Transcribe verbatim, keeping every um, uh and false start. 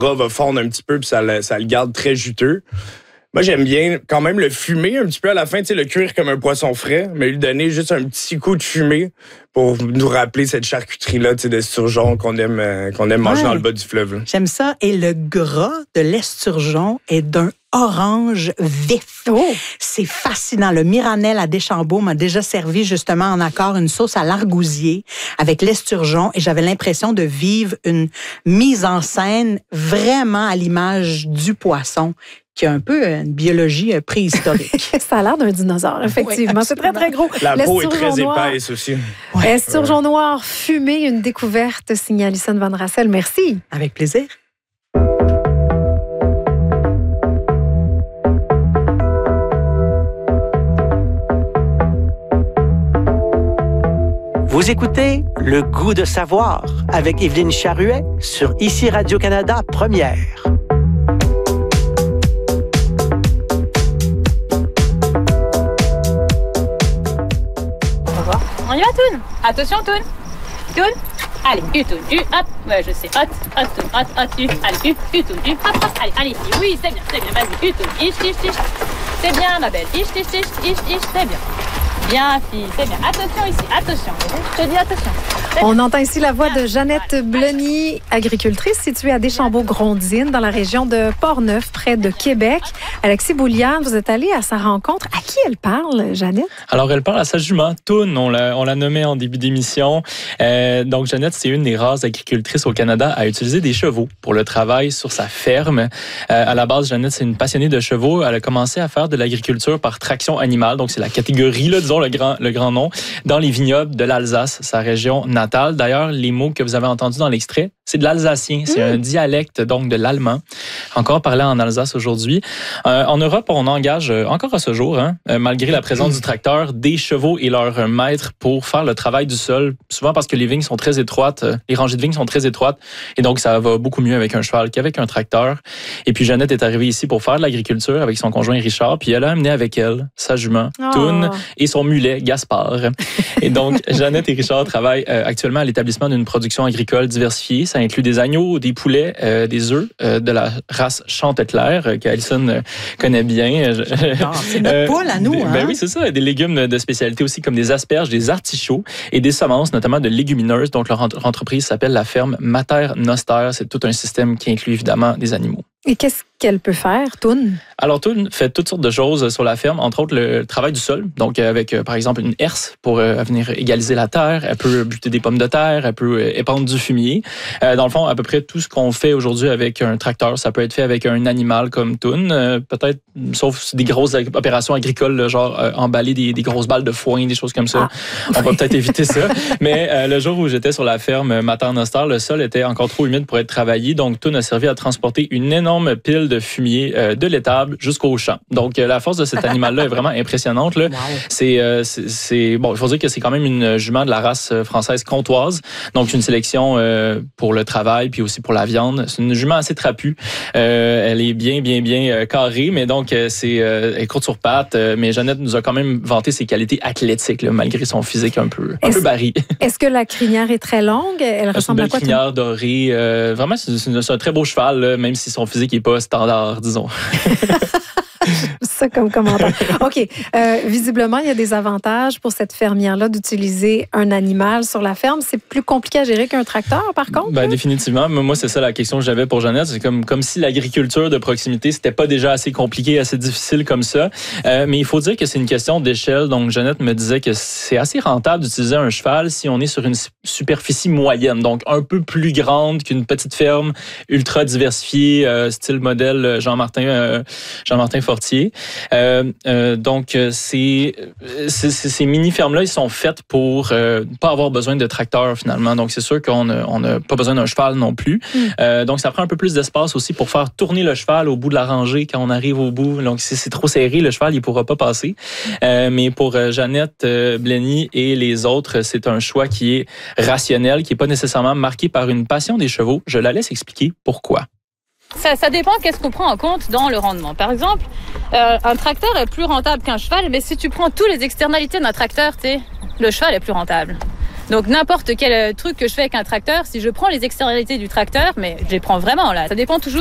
gras va fondre un petit peu puis ça, le- ça le garde très juteux. Moi, j'aime bien quand même le fumer un petit peu à la fin, tu sais, le cuire comme un poisson frais, mais lui donner juste un petit coup de fumée pour nous rappeler cette charcuterie-là, tu sais, d'esturgeon qu'on aime, euh, qu'on aime manger Ouais. dans le bas du fleuve. Là. J'aime ça. Et le gras de l'esturgeon est d'un orange vif. Oh. C'est fascinant. Le Miranel à Deschambault m'a déjà servi justement en accord une sauce à l'argousier avec l'esturgeon et j'avais l'impression de vivre une mise en scène vraiment à l'image du poisson qui a un peu une biologie euh, préhistorique. Ça a l'air d'un dinosaure, effectivement. Oui, c'est très, très gros. La peau est L'esturgeon très noir. épaisse aussi. Ouais. Esturgeon noir fumé, une découverte signée Alison Van Rassel. Merci. Avec plaisir. Vous écoutez Le goût de savoir avec Évelyne Charruet sur Ici Radio-Canada Première. On y va, Toon. Attention, Toon. Toon. Allez, U, Toon, U, hop. Ouais, je sais. Hot, hot, Toon, hot, hot, U. Allez, U, U, Toon, U, hop, hop. Allez, allez, ici. Oui, c'est bien, c'est bien. Vas-y, U, Toon, ish, ish, ish. C'est bien, ma belle. Ish, ish, ish, ish, ish. C'est bien. Bien, fille, c'est bien. Attention ici, attention. Je te dis attention. On entend ici la voix de Jeannette Bleny, agricultrice située à Deschambault-Grondines, dans la région de Portneuf, près de Québec. Alexis Bouliane, vous êtes allé à sa rencontre. À qui elle parle, Jeannette? Alors, elle parle à sa jument, Toon, on l'a, on l'a nommée en début d'émission. Euh, donc, Jeannette, c'est une des rares agricultrices au Canada à utiliser des chevaux pour le travail sur sa ferme. Euh, à la base, Jeannette, c'est une passionnée de chevaux. Elle a commencé à faire de l'agriculture par traction animale, donc c'est la catégorie, là, disons le grand, le grand nom, dans les vignobles de l'Alsace, sa région natale. D'ailleurs, les mots que vous avez entendus dans l'extrait, c'est de l'alsacien. C'est mmh. un dialecte, donc, de l'allemand, encore parlé en Alsace aujourd'hui. Euh, en Europe, on engage, euh, encore à ce jour, hein, euh, malgré la présence du tracteur, des chevaux et leurs maîtres pour faire le travail du sol, souvent parce que les vignes sont très étroites, euh, les rangées de vignes sont très étroites, et donc ça va beaucoup mieux avec un cheval qu'avec un tracteur. Et puis, Jeannette est arrivée ici pour faire de l'agriculture avec son conjoint Richard, puis elle a amené avec elle sa jument, Oh. Toon, et son mulet, Gaspard. Et donc, Jeannette et Richard travaillent euh, actuellement à l'établissement d'une production agricole diversifiée. Ça inclut des agneaux, des poulets, euh, des œufs euh, de la race Chanteclair, euh, qu'Alison euh, connaît bien. Non, c'est notre poule à nous. Des, hein? Ben oui, c'est ça. Des légumes de spécialité aussi, comme des asperges, des artichauts et des semences, notamment de légumineuses. Donc, leur entreprise s'appelle la ferme Mater Noster. C'est tout un système qui inclut évidemment des animaux. Et qu'est-ce qu'elle peut faire, Toon? Alors, Toon fait toutes sortes de choses sur la ferme, entre autres le travail du sol. Donc, avec, par exemple, une herse pour euh, venir égaliser la terre. Elle peut buter des pommes de terre, elle peut euh, épandre du fumier. Euh, dans le fond, à peu près tout ce qu'on fait aujourd'hui avec un tracteur, ça peut être fait avec un animal comme Toon. Euh, peut-être, sauf des grosses opérations agricoles, là, genre euh, emballer des, des grosses balles de foin, des choses comme ça. Ah. On va peut-être éviter ça. Mais euh, le jour où j'étais sur la ferme Mater Noster, le sol était encore trop humide pour être travaillé. Donc, Toon a servi à transporter une énorme pile de fumier euh, de l'étable jusqu'au champ. Donc, euh, la force de cet animal-là est vraiment impressionnante. Là. Wow. C'est, euh, c'est, c'est, bon, il faut dire que c'est quand même une jument de la race française comtoise. Donc, une sélection euh, pour le travail puis aussi pour la viande. C'est une jument assez trapue. Euh, elle est bien, bien, bien euh, carrée, mais donc, euh, c'est, euh, elle est courte sur pattes. Euh, mais Jeannette nous a quand même vanté ses qualités athlétiques, là, malgré son physique un peu, un Est-ce, peu barré. Est-ce que la crinière est très longue? Elle C'est ressemble une à belle quoi? crinière dorée. Euh, vraiment, c'est, c'est un très beau cheval, là, même si son physique n'est pas standard, disons. Ça comme commentaire. OK. Euh, visiblement, il y a des avantages pour cette fermière-là d'utiliser un animal sur la ferme. C'est plus compliqué à gérer qu'un tracteur, par contre? Ben, définitivement. Moi, c'est ça la question que j'avais pour Jeannette. C'est comme, comme si l'agriculture de proximité, c'était pas déjà assez compliqué, assez difficile comme ça. Euh, mais il faut dire que c'est une question d'échelle. Donc, Jeannette me disait que c'est assez rentable d'utiliser un cheval si on est sur une superficie moyenne. Donc, un peu plus grande qu'une petite ferme ultra diversifiée, euh, style modèle Jean-Martin, euh, Jean-Martin Fortier. Euh, euh, donc, c'est, c'est, ces mini-fermes-là, ils sont faites pour euh, pas avoir besoin de tracteur, finalement. Donc, c'est sûr qu'on n'a on a pas besoin d'un cheval non plus. Mm. Euh, donc, ça prend un peu plus d'espace aussi pour faire tourner le cheval au bout de la rangée quand on arrive au bout. Donc, si c'est trop serré, le cheval, il ne pourra pas passer. Euh, mais pour euh, Jeannette euh, Bleny et les autres, c'est un choix qui est rationnel, qui n'est pas nécessairement marqué par une passion des chevaux. Je la laisse expliquer pourquoi. Ça, ça dépend qu'est-ce qu'on prend en compte dans le rendement. Par exemple, euh, un tracteur est plus rentable qu'un cheval, mais si tu prends toutes les externalités d'un tracteur, tu sais, le cheval est plus rentable. Donc n'importe quel truc que je fais avec un tracteur, si je prends les externalités du tracteur, mais je les prends vraiment là, ça dépend toujours